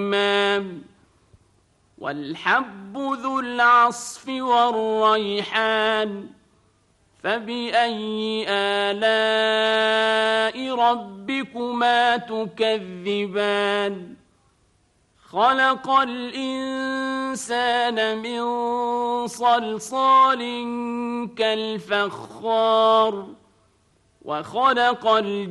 الرمان والحب ذو العصف والريحان فبأي آلاء ربكما تكذبان خلق الإنسان من صلصال كالفخار وخلق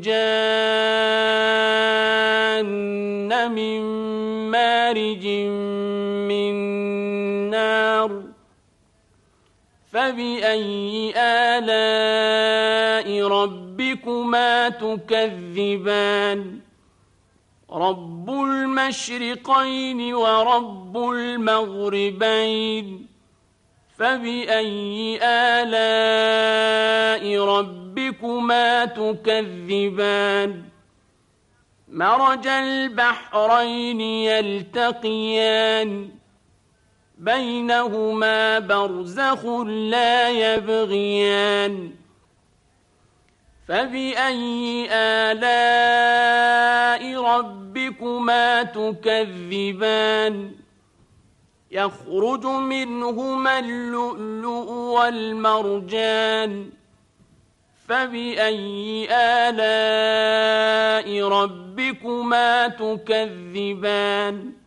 الجان من مارج من نار فبأي آلاء ربكما تكذبان رب المشرقين ورب المغربين فبأي آلاء ربكما تكذبان مرج البحرين يلتقيان بينهما برزخ لا يبغيان فبأي آلاء ربكما تكذبان يخرج منهما اللؤلؤ والمرجان فبأي آلاء ربكما تكذبان